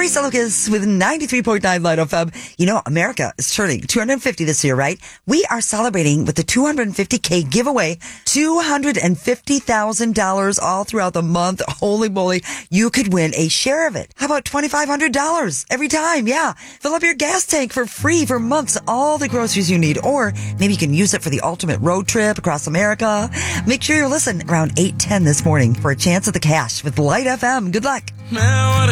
Teresa Lucas with 93.9 Light FM. You know, America is turning 250 this year, right? We are celebrating with the 250K giveaway, $250,000 all throughout the month. Holy moly, you could win a share of it. How about $2,500 every time? Yeah. Fill up your gas tank for free for months, all the groceries you need. Or maybe you can use it for the ultimate road trip across America. Make sure you listen around 8:10 this morning for a chance at the cash with Light FM. Good luck. Now what